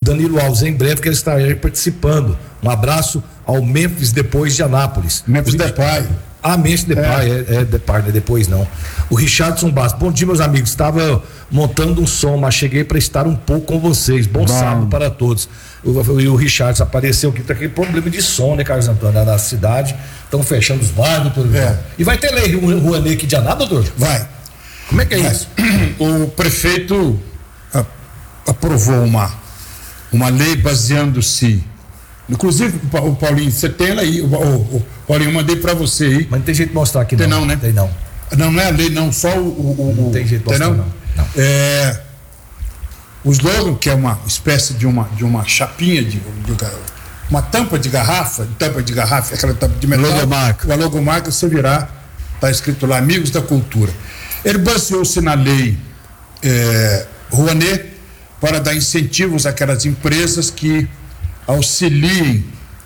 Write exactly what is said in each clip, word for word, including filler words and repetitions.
Danilo Alves, em breve, que ele estará participando. Um abraço ao Memphis Depois de Anápolis. Memphis Depay. Ah, Memphis Depay, é, é, é Depay, não é depois não. O Richardson Bastos, bom dia, meus amigos. Estava montando um som, mas cheguei para estar um pouco com vocês. Bom, bom. sábado para todos. O, o, o Richardson apareceu aqui, tá aquele problema de som, né, Carlos Antônio, na, na cidade. Estão fechando os bares, doutor. É. E vai ter lei Rouanet aqui de Anápolis, doutor? Vai. Como é que é vai. isso? O prefeito a, aprovou uma, uma lei baseando-se. Inclusive, o Paulinho, você tem ela aí, o, o, o Paulinho, eu mandei pra você aí. Mas não tem jeito de mostrar aqui, tem não. Tem não, né? Tem não. Não, não é a lei, não, só o. o não tem jeito de mostrar, não. não. não. É, o slogan, que é uma espécie de uma, de uma chapinha, de, de uma tampa de garrafa, tampa de garrafa, aquela tampa de metal. Logomarca. A logomarca, você virar, tá escrito lá, Amigos da Cultura. Ele baseou-se na lei é, Rouanet para dar incentivos àquelas empresas que auxiliem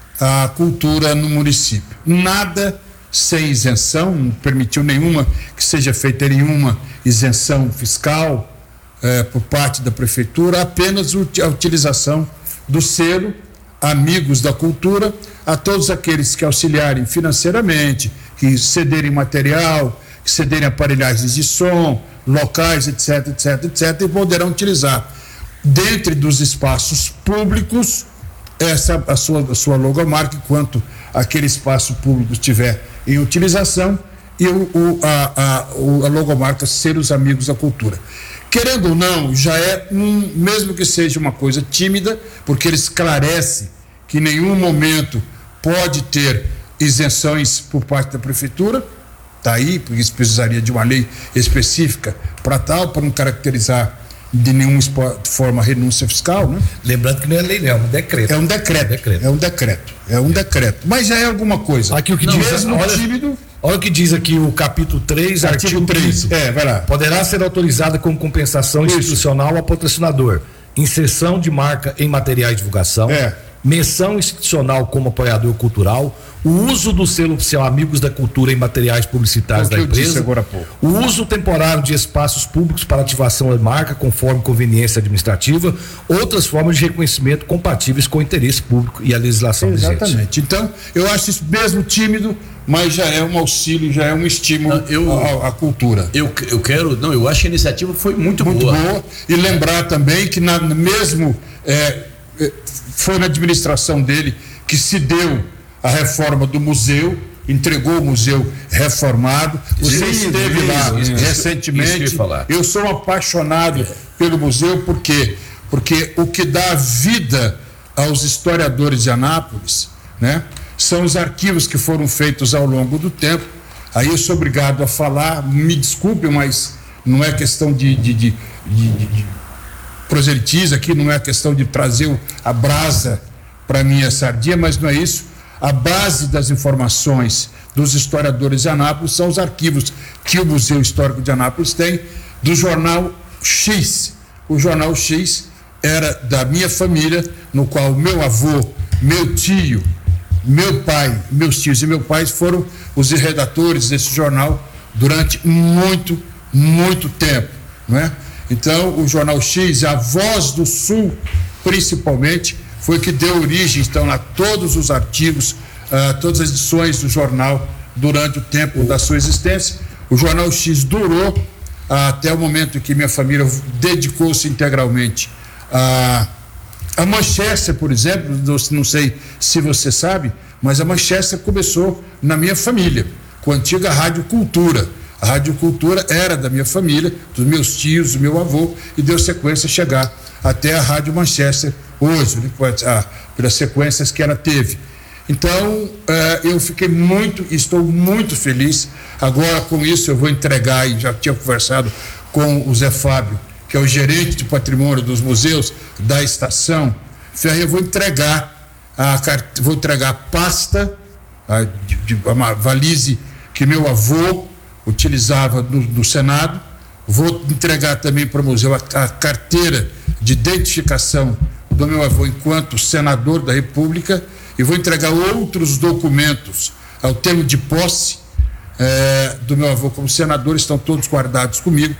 a cultura no município. Nada sem isenção, não permitiu nenhuma que seja feita nenhuma isenção fiscal eh, por parte da prefeitura, apenas a utilização do selo Amigos da Cultura a todos aqueles que auxiliarem financeiramente, que cederem material, que cederem aparelhagens de som, locais, etc, etc, etc, e poderão utilizar dentro dos espaços públicos essa a sua, a sua logomarca, enquanto aquele espaço público estiver em utilização, e o, o, a, a, a logomarca ser os Amigos da Cultura. Querendo ou não, já é um, mesmo que seja uma coisa tímida, porque ele esclarece que em nenhum momento pode ter isenções por parte da prefeitura, está aí, porque isso precisaria de uma lei específica para tal, para não caracterizar de nenhuma forma renúncia fiscal, né? Lembrando que não é lei, não, é um decreto. É um decreto, decreto. é um decreto, é um é. decreto, mas já é alguma coisa. Aqui o que não, diz, mesmo olha, tímido, olha o que diz aqui o capítulo três, artigo três. É, vai lá. Poderá ser autorizada como compensação Isso. institucional ao patrocinador, inserção de marca em materiais de divulgação, é. menção institucional como apoiador cultural, o uso do selo oficial Amigos da Cultura em materiais publicitários da empresa, agora há pouco. O uso temporário de espaços públicos para ativação da marca conforme conveniência administrativa, outras formas de reconhecimento compatíveis com o interesse público e a legislação vigente. Exatamente. Então, eu acho isso mesmo tímido, mas já é um auxílio, já é um estímulo não, eu, à, à cultura. Eu, eu quero, não, eu acho que a iniciativa foi muito, muito boa. boa. E lembrar também que na, mesmo é, foi na administração dele que se deu a reforma do museu, entregou o museu reformado. Você sim, esteve sim, lá isso, recentemente. Isso eu, eu sou apaixonado é. pelo museu, por quê? Porque o que dá vida aos historiadores de Anápolis, né, são os arquivos que foram feitos ao longo do tempo. Aí eu sou obrigado a falar, me desculpe, mas não é questão de, de, de, de, de proselitismo aqui, não é questão de trazer a brasa para minha sardinha, mas não é isso. A base das informações dos historiadores de Anápolis são os arquivos que o Museu Histórico de Anápolis tem do jornal X. O jornal X era da minha família, no qual meu avô, meu tio, meu pai, meus tios e meu pai foram os redatores desse jornal durante muito, muito tempo, não é? Então, o jornal X, a Voz do Sul, principalmente, foi que deu origem, então, a todos os artigos, a todas as edições do jornal durante o tempo da sua existência. O jornal X durou até o momento em que minha família dedicou-se integralmente a, a Manchester, por exemplo. Não sei se você sabe, mas a Manchester começou na minha família, com a antiga Rádio Cultura. A Rádio Cultura era da minha família, dos meus tios, do meu avô, e deu sequência a chegar até a Rádio Manchester hoje, né, pelas sequências que ela teve. Então, eh, eu fiquei muito, estou muito feliz. Agora, com isso, eu vou entregar, e já tinha conversado com o Zé Fábio, que é o gerente de patrimônio dos museus da estação, eu vou entregar a, vou entregar a pasta, a, de, de, uma valise que meu avô utilizava no, no Senado. Vou entregar também para o museu a, a carteira de identificação do meu avô enquanto senador da República, e vou entregar outros documentos ao termo de posse eh, do meu avô como senador, estão todos guardados comigo,